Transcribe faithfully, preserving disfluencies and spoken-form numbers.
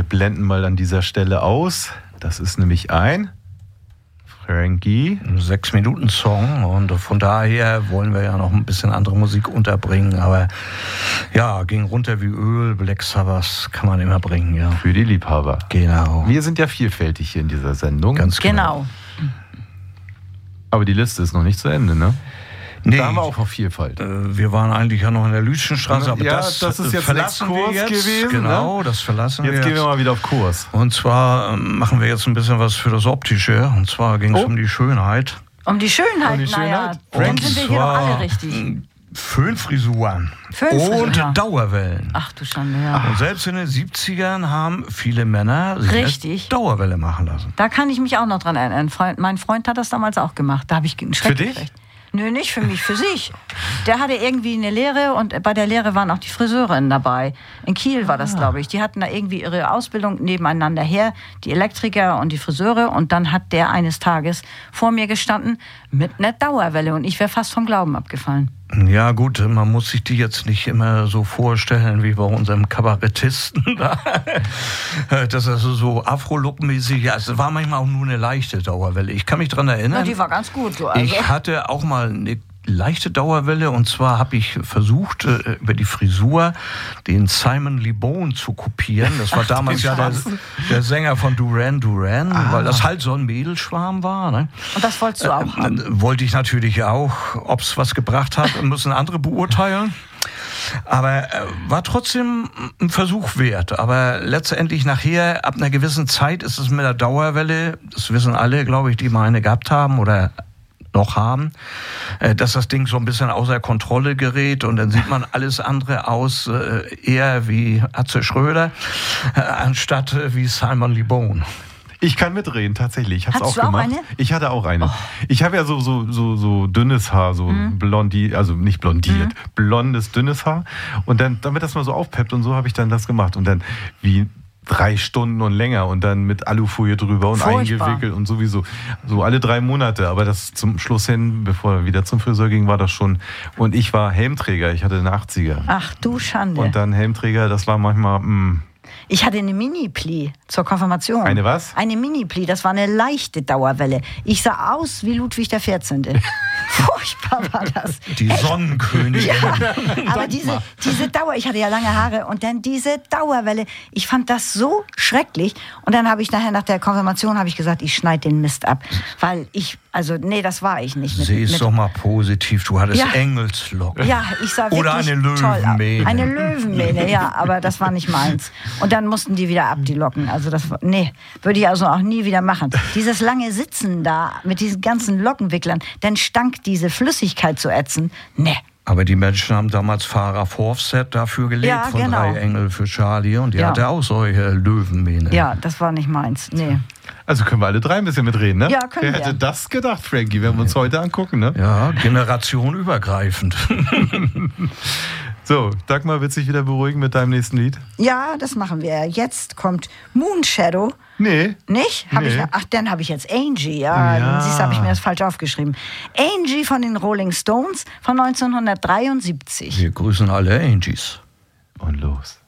blenden mal an dieser Stelle aus. Das ist nämlich ein Frankie. Ein Sechs-Minuten-Song und von daher wollen wir ja noch ein bisschen andere Musik unterbringen, aber ja, ging runter wie Öl, Black Sabbath kann man immer bringen, ja. Für die Liebhaber. Genau. Wir sind ja vielfältig hier in dieser Sendung. Ganz genau. Genau. Aber die Liste ist noch nicht zu Ende, ne? Nee, da haben wir auch noch Vielfalt. Äh, wir waren eigentlich ja noch in der Lütschenstraße, aber ja, das, das ist jetzt verlassen wir jetzt. gewesen. Genau, ne? das verlassen jetzt wir Jetzt gehen wir jetzt. mal wieder auf Kurs. Und zwar ähm, machen wir jetzt ein bisschen was für das Optische. Und zwar ging es oh. um die Schönheit. Um die Schönheit, um die Schönheit? naja, dann Und sind wir hier doch alle richtig. Föhnfrisuren Föhnfrisuren. und Dauerwellen. Ach du Schande, ja. Und selbst in den siebzigern haben viele Männer sich Richtig. als Dauerwelle machen lassen. Da kann ich mich auch noch dran erinnern. Freund, mein Freund hat das damals auch gemacht. Da habe ich einen Schreck Für dich? gekriegt. Nö, nicht für mich, für sich. Der hatte irgendwie eine Lehre und bei der Lehre waren auch die Friseurinnen dabei. In Kiel war das, glaube ich. Die hatten da irgendwie ihre Ausbildung nebeneinander her, die Elektriker und die Friseure. Und dann hat der eines Tages vor mir gestanden mit einer Dauerwelle und ich wäre fast vom Glauben abgefallen. Ja gut, man muss sich die jetzt nicht immer so vorstellen wie bei unserem Kabarettisten da. Das ist so Afro-Look-mäßig. Ja, es war manchmal auch nur eine leichte Dauerwelle. Ich kann mich dran erinnern. Ja, die war ganz gut. Du, also. Ich hatte auch mal eine leichte Dauerwelle und zwar habe ich versucht, äh, über die Frisur den Simon Le Bon zu kopieren. Das war Ach, damals ja der, der Sänger von Duran Duran, ah. weil das halt so ein Mädelschwarm war. Ne? Und das wolltest du auch äh, haben? äh, Wollte ich natürlich auch. Ob es was gebracht hat, müssen andere beurteilen. Aber äh, war trotzdem ein Versuch wert. Aber letztendlich nachher, ab einer gewissen Zeit ist es mit der Dauerwelle, das wissen alle, glaube ich, die mal eine gehabt haben oder noch haben, dass das Ding so ein bisschen außer Kontrolle gerät und dann sieht man alles andere aus äh, eher wie Atze Schröder, äh, anstatt äh, wie Simon Le Bon. Ich kann mitreden, tatsächlich. Ich hab's Hattest auch du auch gemacht. eine? Ich hatte auch eine. Oh. Ich habe ja so, so, so, so dünnes Haar, so Mhm. blondi, also nicht blondiert, Mhm. blondes, dünnes Haar. Und dann, damit das mal so aufpeppt und so, habe ich dann das gemacht. Und dann wie drei Stunden und länger und dann mit Alufolie drüber und Furchtbar. eingewickelt und sowieso. So alle drei Monate. Aber das zum Schluss hin, bevor er wieder zum Friseur ging, war das schon. Und ich war Helmträger. Ich hatte eine achtziger. Ach du Schande. Und dann Helmträger, das war manchmal, mh, Ich hatte eine Mini-Pli zur Konfirmation. Eine was? Eine Mini-Pli, das war eine leichte Dauerwelle. Ich sah aus wie Ludwig der vierzehnte. Furchtbar war das. Die Sonnenkönigin. Ja, aber diese, diese Dauer, ich hatte ja lange Haare und dann diese Dauerwelle, ich fand das so schrecklich. Und dann habe ich nachher nach der Konfirmation habe ich gesagt, ich schneide den Mist ab. Weil ich, also nee, das war ich nicht. Mit, Sieh es mit, doch mal positiv, du hattest Ja. Engelslocken. Ja, ich sah wirklich Oder eine toll aus. Löwenmähne. Eine Löwenmähne, ja, aber das war nicht meins. Und dann mussten die wieder ab, die Locken. Also das, war- nee, würde ich also auch nie wieder machen. Dieses lange Sitzen da mit diesen ganzen Lockenwicklern, dann stank diese Flüssigkeit zu ätzen. Nee. Aber die Menschen haben damals Farah Forfset dafür gelebt, Ja, von genau. Drei Engel für Charlie. Und die Ja. hatte auch solche Löwenmähne. Ja, das war nicht meins. Nee. also können wir alle drei ein bisschen mitreden, ne? Ja, können Wer wir. hätte das gedacht, Frankie, wenn wir uns heute angucken, ne? Ja, generationenübergreifend. So, Dagmar wird sich wieder beruhigen mit deinem nächsten Lied? Ja, das machen wir. Jetzt kommt Moonshadow. Nee. Nicht? Hab Nee. ich, ach, dann habe ich jetzt Angie. Ja, Ja. siehst du, habe ich mir das falsch aufgeschrieben. Angie von den Rolling Stones von neunzehnhundertdreiundsiebzig. Wir grüßen alle Angies. Und los.